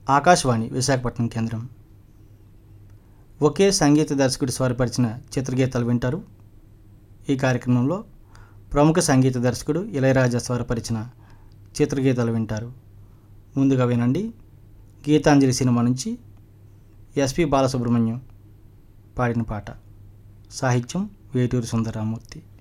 ఆకాశవాణి విశాఖపట్నం కేంద్రం. ఒకే సంగీత దర్శకుడు స్వరపరిచిన చిత్రగీతాలు వింటారు. ఈ కార్యక్రమంలో ప్రముఖ సంగీత దర్శకుడు ఇళయరాజా స్వరపరిచిన చిత్రగీతాలు వింటారు. ముందుగా వినండి, గీతాంజలి సినిమా నుంచి ఎస్పి బాలసుబ్రహ్మణ్యం పాడిన పాట. సాహిత్యం వేటూరి సుందరరామూర్తి.